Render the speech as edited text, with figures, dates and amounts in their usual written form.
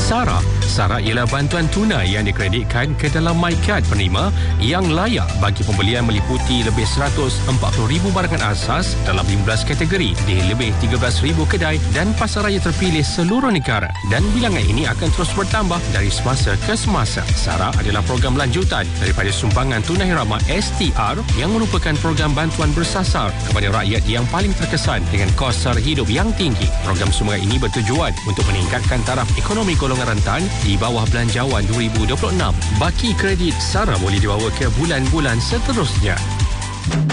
SARA. SARA ialah bantuan tunai yang dikreditkan ke dalam MyCard penerima yang layak bagi pembelian meliputi lebih 140,000 barangan asas dalam 15 kategori di lebih 13,000 kedai dan pasaraya terpilih seluruh negara, dan bilangan ini akan terus bertambah dari semasa ke semasa. SARA adalah program lanjutan daripada sumbangan tunai ramah STR yang merupakan program bantuan bersasar kepada rakyat yang paling terkesan dengan kos sara hidup yang tinggi. Program sumbangan ini bertujuan untuk meningkatkan taraf ekonomi golongan rentan di bawah Belanjawan 2026. Baki kredit SARA boleh dibawa ke bulan-bulan seterusnya.